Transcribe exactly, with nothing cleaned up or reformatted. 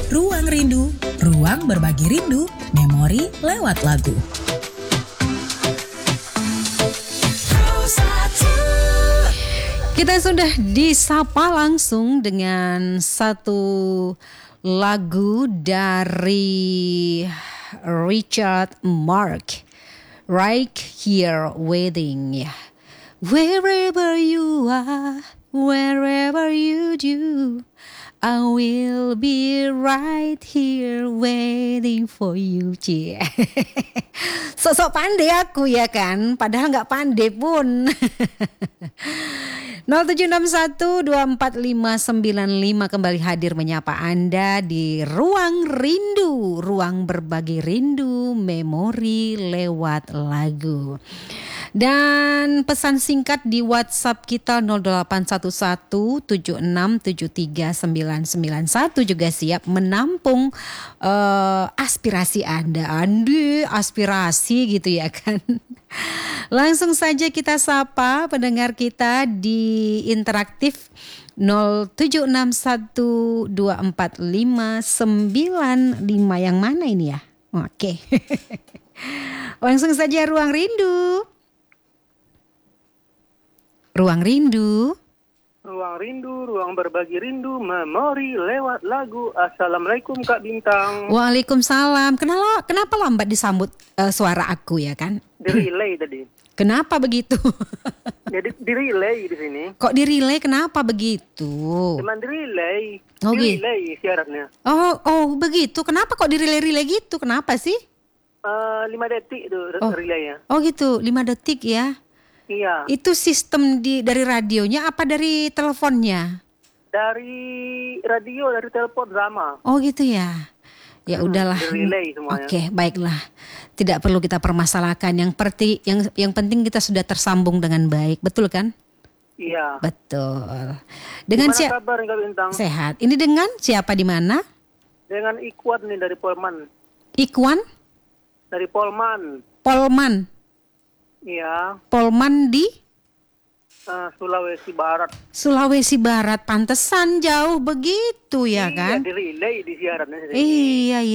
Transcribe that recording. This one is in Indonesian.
Ruang Rindu, ruang berbagi rindu, memori lewat lagu. Kita sudah disapa langsung dengan satu lagu dari Richard Marx, Right Here Waiting. Ya. Wherever you are, wherever you do, I will be right here waiting for you. Cie. Sosok pandai aku ya kan, padahal gak pandai pun. nol tujuh enam satu dua empat lima sembilan lima kembali hadir menyapa Anda di Ruang Rindu, ruang berbagi rindu, memori lewat lagu. Dan pesan singkat di WhatsApp kita nol delapan satu satu tujuh enam tujuh tiga sembilan sembilan satu juga siap menampung uh, aspirasi Anda. Andi aspirasi gitu ya kan. Langsung saja kita sapa pendengar kita di interaktif nol tujuh enam satu dua empat lima sembilan lima yang mana ini ya? Oke. Langsung saja Ruang Rindu. Ruang Rindu. Ruang Rindu, ruang berbagi rindu, memori lewat lagu. Assalamualaikum Kak Bintang. Waalaikumsalam. Kenapa, kenapa lambat disambut uh, suara aku ya kan? Di relay tadi. Kenapa begitu? Jadi di relay di sini. Kok di relay kenapa begitu? Cuman di relay. Oh, di gitu. relay syaratnya. Oh, oh begitu. Kenapa kok di relay-relay gitu? Kenapa sih? Uh, lima detik itu oh. relaynya. Oh gitu, lima detik ya. Iya. Itu sistem di dari radionya apa dari teleponnya? Dari radio, dari telepon sama. Oh gitu ya. Ya hmm, udahlah. Relay semuanya. Oke, baiklah. Tidak perlu kita permasalahkan. Yang perti, yang yang penting kita sudah tersambung dengan baik, betul kan? Iya. Betul. Dengan siapa? Kabar Kak Bintang? Sehat. Ini dengan siapa di mana? Dengan Ikwan nih dari Polman. Ikwan? Dari Polman. Polman. Iya. Polman di uh, Sulawesi Barat. Sulawesi Barat, pantesan jauh begitu ya iya, kan? Di relay di siarannya. Iya, iya.